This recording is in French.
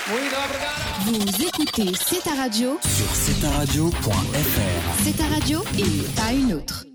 Vous écoutez C'est ta radio sur cetaradio.fr. C'est ta radio et pas une autre.